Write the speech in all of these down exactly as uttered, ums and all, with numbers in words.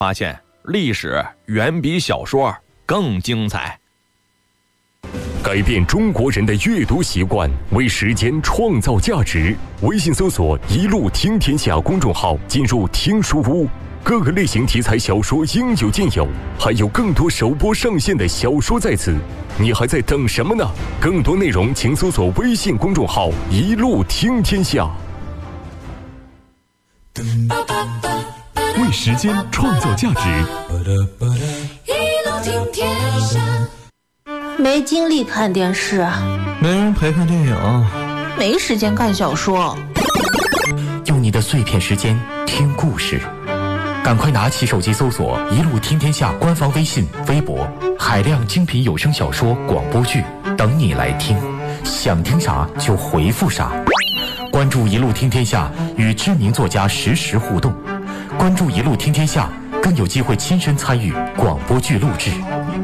发现历史远比小说更精彩。 改变中国人的阅读习惯，为时间创造价值。微信搜索一路听天下公众号，进入听书屋，各个类型题材小说应有尽有，还有更多首播上线的小说在此，你还在等什么呢？更多内容请搜索微信公众号一路听天下。 为时间创造价值， 一路听天下。 没精力看电视， 没人陪看电影， 没时间看小说。 用你的碎片时间听故事，赶快拿起手机搜索一路听天下官方微信微博，海量精品有声小说广播剧等你来听，想听啥就回复啥。关注一路听天下，与知名作家实时互动，关注一路听天下更有机会亲身参与广播剧录制。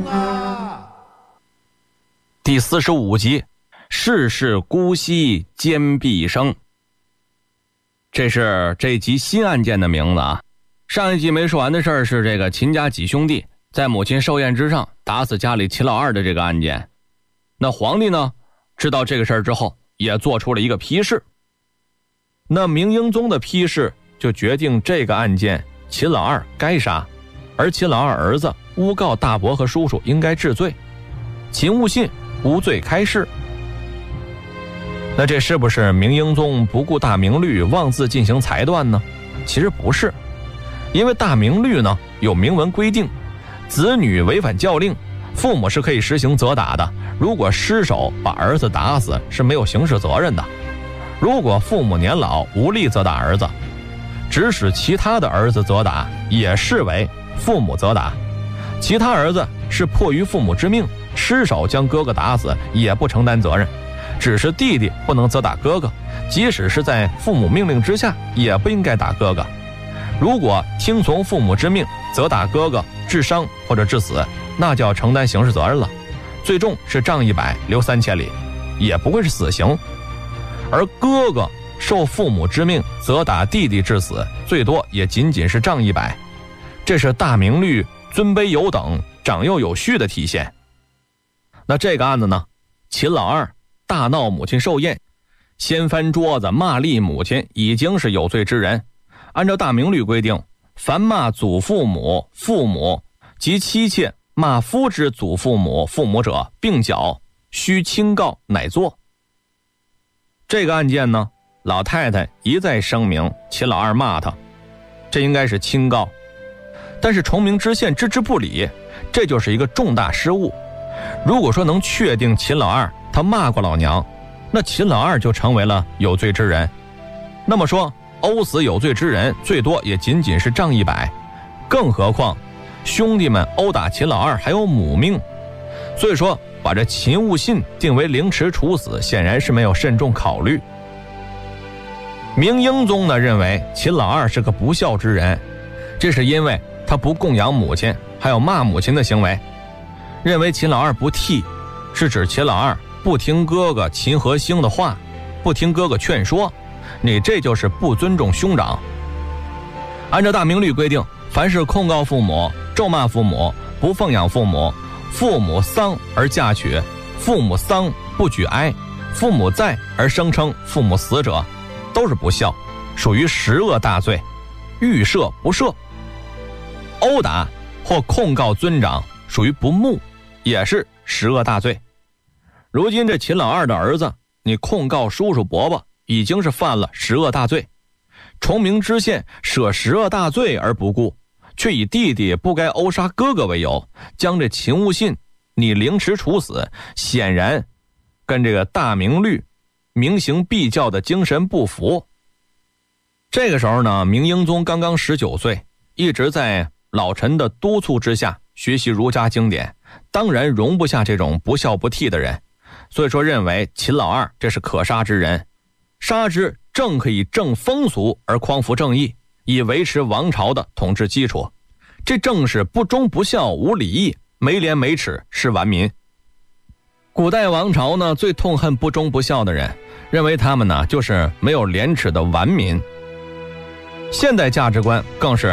第四十五集，世事姑息兼毕生。这是这集新案件的名字啊。上一集没说完的事儿是这个秦家几兄弟在母亲寿宴之上打死家里秦老二的这个案件。那皇帝呢，知道这个事儿之后，也做出了一个批示。那明英宗的批示就决定这个案件秦老二该杀，而秦老二儿子诬告大伯和叔叔应该治罪，秦务信无罪开释。那这是不是明英宗不顾大明律妄自进行裁断呢？其实不是，因为大明律呢有明文规定，子女违反教令，父母是可以实行责打的，如果失手把儿子打死是没有刑事责任的。如果父母年老无力责打儿子，指使其他的儿子责打也视为父母责打，其他儿子是迫于父母之命失手将哥哥打死也不承担责任，只是弟弟不能责打哥哥，即使是在父母命令之下也不应该打哥哥。如果听从父母之命责打哥哥致伤或者致死，那就要承担刑事责任了，最重是杖一百留三千里，也不会是死刑。而哥哥受父母之命责打弟弟致死，最多也仅仅是杖一百，这是大明律尊卑有等长幼有序的体现。那这个案子呢，秦老二大闹母亲寿宴，掀翻桌子骂厉母亲，已经是有罪之人。按照大明律规定，凡骂祖父母、父母及妻妾骂夫之祖父母、父母者，并绞，须清告乃作。这个案件呢，老太太一再声明秦老二骂他，这应该是清告。但是崇明知县置之不理，这就是一个重大失误。如果说能确定秦老二他骂过老娘，那秦老二就成为了有罪之人。那么说殴死有罪之人最多也仅仅是杖一百，更何况兄弟们殴打秦老二还有母命，所以说把这秦务信定为凌迟处死，显然是没有慎重考虑。明英宗呢认为秦老二是个不孝之人，这是因为他不供养母亲，还有骂母亲的行为。认为秦老二不悌，是指秦老二不听哥哥秦和兴的话，不听哥哥劝说，你这就是不尊重兄长。按照大明律规定，凡是控告父母、咒骂父母、不奉养父母、父母丧而嫁娶、父母丧不举哀、父母在而声称父母死者，都是不孝，属于十恶大罪，欲赦不赦。殴打或控告尊长属于不睦，也是十恶大罪。如今这秦老二的儿子，你控告叔叔伯伯，已经是犯了十恶大罪。崇明知县舍十恶大罪而不顾，却以弟弟不该殴杀哥哥为由，将这秦务信你凌迟处死，显然跟这个大明律明刑必教的精神不符。这个时候呢，明英宗刚刚十九岁，一直在老臣的督促之下学习儒家经典，当然容不下这种不孝不悌的人，所以说认为秦老二这是可杀之人，杀之正可以正风俗而匡扶正义，以维持王朝的统治基础。这正是不忠不孝无礼义，没廉没耻是顽民。古代王朝呢，最痛恨不忠不孝的人，认为他们呢就是没有廉耻的顽民。现代价值观更是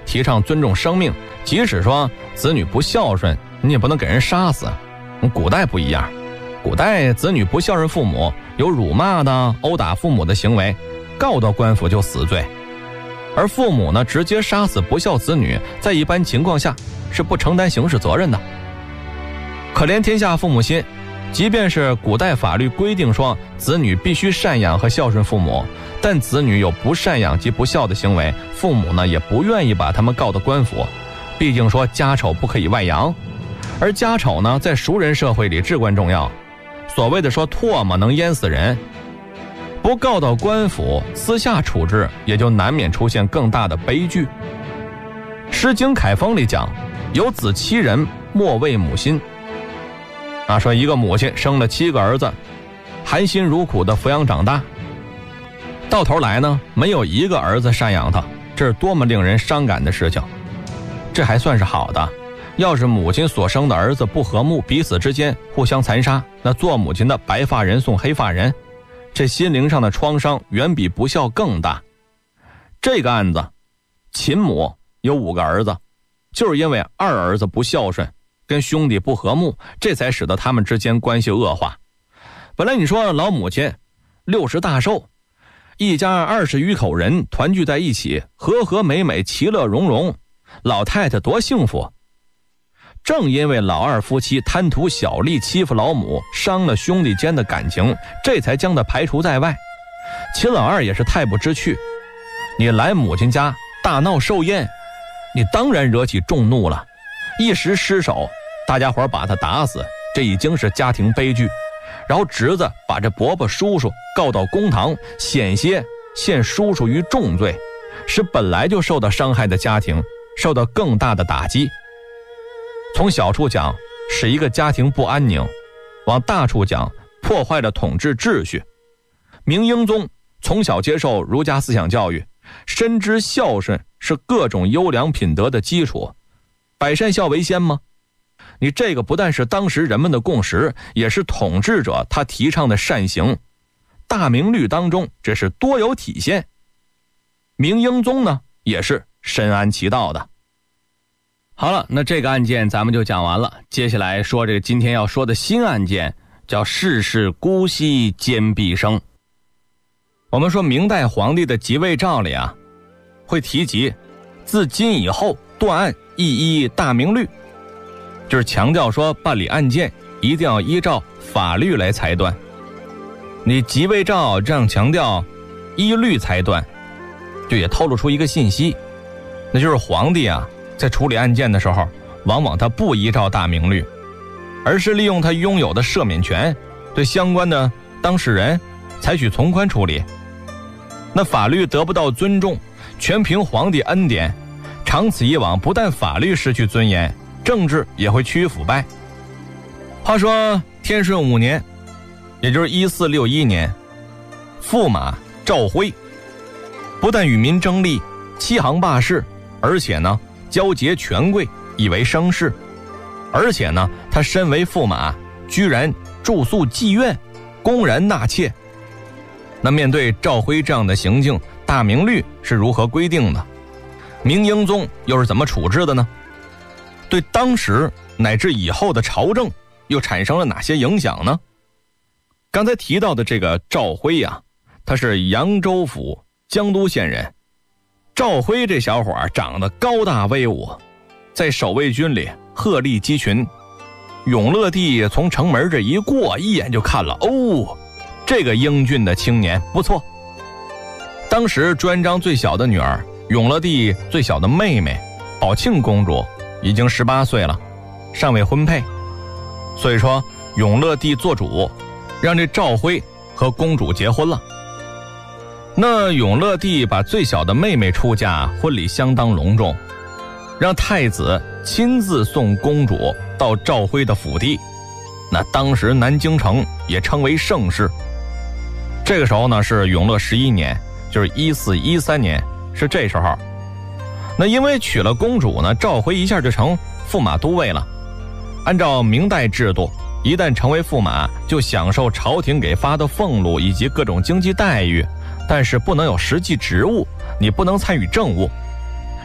提倡尊重生命，即使说子女不孝顺，你也不能给人杀死。古代不一样，古代子女不孝顺父母，有辱骂的、殴打父母的行为，告到官府就死罪。而父母呢，直接杀死不孝子女，在一般情况下是不承担刑事责任的。可怜天下父母心，即便是古代法律规定说子女必须赡养和孝顺父母，但子女有不赡养及不孝的行为，父母呢也不愿意把他们告到官府。毕竟说家丑不可以外扬，而家丑呢在熟人社会里至关重要。所谓的说唾沫能淹死人，不告到官府，私下处置，也就难免出现更大的悲剧。诗经凯风里讲，有子七人，莫为母心。啊，说一个母亲生了七个儿子，含辛茹苦的抚养长大，到头来呢，没有一个儿子赡养他，这是多么令人伤感的事情。这还算是好的，要是母亲所生的儿子不和睦，彼此之间互相残杀，那做母亲的白发人送黑发人，这心灵上的创伤远比不孝更大。这个案子，秦母有五个儿子，就是因为二儿子不孝顺，跟兄弟不和睦，这才使得他们之间关系恶化。本来你说老母亲六十大寿，一家二十余口人团聚在一起，和和美美，其乐融融，老太太多幸福。正因为老二夫妻贪图小利，欺负老母，伤了兄弟间的感情，这才将他排除在外。秦老二也是太不知趣，你来母亲家大闹寿宴，你当然惹起众怒了，一时失手，大家伙把他打死，这已经是家庭悲剧。然后侄子把这伯伯叔叔告到公堂，险些陷叔叔于重罪，使本来就受到伤害的家庭受到更大的打击。从小处讲，使一个家庭不安宁；往大处讲，破坏了统治秩序。明英宗从小接受儒家思想教育，深知孝顺是各种优良品德的基础。百善孝为先吗？你这个不但是当时人们的共识，也是统治者他提倡的善行。大明律当中这是多有体现。明英宗呢也是深谙其道的。好了，那这个案件咱们就讲完了。接下来说这个今天要说的新案件，叫世事姑息兼毕生。我们说明代皇帝的即位诏里啊，会提及自今以后断案一依大明律，就是强调说办理案件一定要依照法律来裁断。你即位诏这样强调依律裁断，就也透露出一个信息，那就是皇帝啊在处理案件的时候，往往他不依照大明律，而是利用他拥有的赦免权，对相关的当事人采取从宽处理。那法律得不到尊重，全凭皇帝恩典，长此以往，不但法律失去尊严，政治也会趋于腐败。话说天顺五年，也就是一四六一年，驸马赵辉不但与民争利，欺行霸市，而且呢交结权贵，以为生事。而且呢他身为驸马，居然住宿妓院，公然纳妾。那面对赵辉这样的行径，大明律是如何规定的？明英宗又是怎么处置的呢？对当时乃至以后的朝政又产生了哪些影响呢？刚才提到的这个赵辉啊，他是扬州府江都县人。赵辉这小伙长得高大威武，在守卫军里鹤立鸡群。永乐帝从城门这一过，一眼就看了，哦，这个英俊的青年不错。当时朱元璋最小的女儿，永乐帝最小的妹妹宝庆公主已经十八岁了，尚未婚配，所以说永乐帝做主，让这赵辉和公主结婚了。那永乐帝把最小的妹妹出嫁，婚礼相当隆重，让太子亲自送公主到赵辉的府邸。那当时南京城也称为盛世。这个时候呢是永乐十一年，就是一四一三年，是这时候。那因为娶了公主呢，赵辉一下就成驸马都尉了。按照明代制度，一旦成为驸马，就享受朝廷给发的俸禄以及各种经济待遇，但是不能有实际职务，你不能参与政务。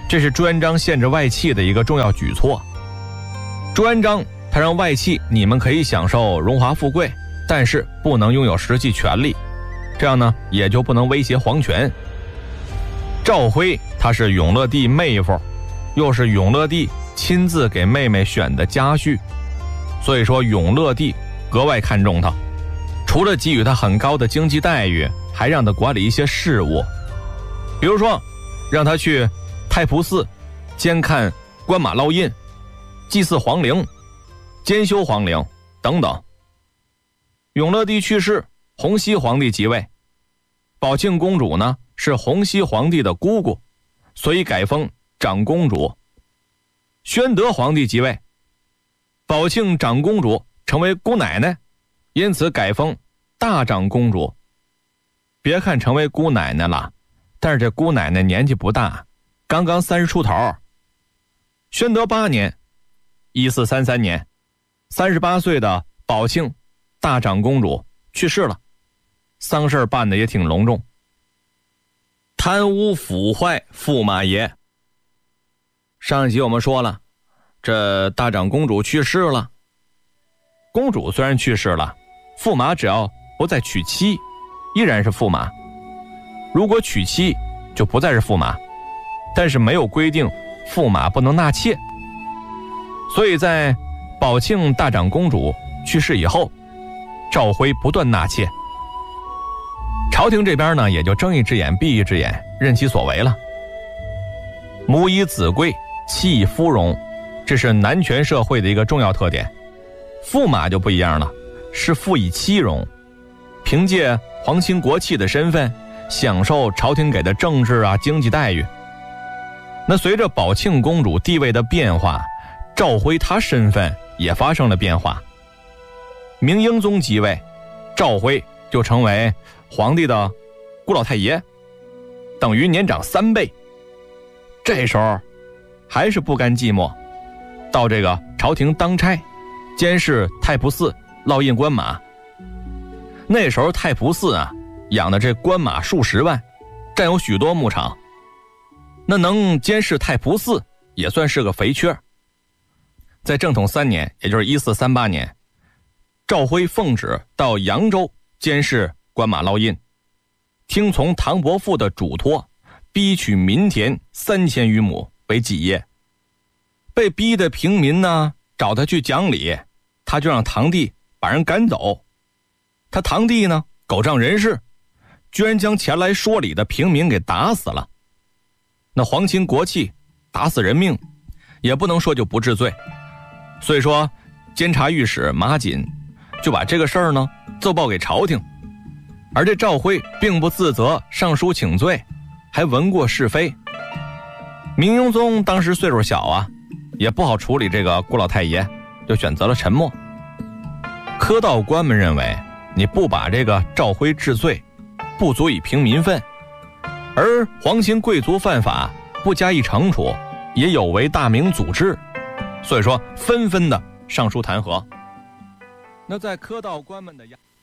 这是朱元璋限制外戚的一个重要举措。朱元璋他让外戚你们可以享受荣华富贵，但是不能拥有实际权力，这样呢也就不能威胁皇权。赵辉他是永乐帝妹夫，又是永乐帝亲自给妹妹选的家婿，所以说永乐帝格外看重他，除了给予他很高的经济待遇，还让他管理一些事务，比如说让他去太仆寺监看关马烙印，祭祀皇陵，监修皇陵等等。永乐帝去世，洪熙皇帝即位，宝庆公主呢是洪熙皇帝的姑姑，所以改封长公主。宣德皇帝即位，宝庆长公主成为姑奶奶，因此改封大长公主。别看成为姑奶奶了，但是这姑奶奶年纪不大，刚刚三十出头。宣德八年一四三三年，三十八岁的宝庆大长公主去世了，丧事办得也挺隆重。贪污腐坏驸马爷，上一集我们说了，这大长公主去世了，公主虽然去世了，驸马只要不再娶妻，依然是驸马。如果娶妻就不再是驸马，但是没有规定驸马不能纳妾。所以在宝庆大长公主去世以后，赵辉不断纳妾，朝廷这边呢也就睁一只眼闭一只眼，任其所为了。母以子贵，妻以夫荣，这是男权社会的一个重要特点。驸马就不一样了，是父以妻荣，凭借皇亲国戚的身份享受朝廷给的政治啊经济待遇。那随着宝庆公主地位的变化，赵辉他身份也发生了变化。明英宗即位，赵辉就成为皇帝的姑老太爷，等于年长三倍。这时候还是不甘寂寞，到这个朝廷当差，监视太仆寺烙印官马。那时候太仆寺啊养的这官马数十万，占有许多牧场，那能监视太仆寺也算是个肥缺。在正统三年，也就是一四三八年，赵辉奉旨到扬州监视官马烙印，听从唐伯父的嘱托，逼取民田三千余亩为己业。被逼的平民呢找他去讲理，他就让堂弟把人赶走。他堂弟呢狗仗人势，居然将前来说理的平民给打死了。那皇亲国戚打死人命，也不能说就不治罪。所以说监察御史马瑾就把这个事儿呢奏报给朝廷，而这赵辉并不自责，上书请罪，还闻过是非。明英宗当时岁数小啊，也不好处理这个姑老太爷，就选择了沉默。科道官们认为，你不把这个赵辉治罪，不足以平民愤，而皇亲贵族犯法不加以惩处，也有违大明祖制，所以说纷纷的上书弹劾。那在科道官们的压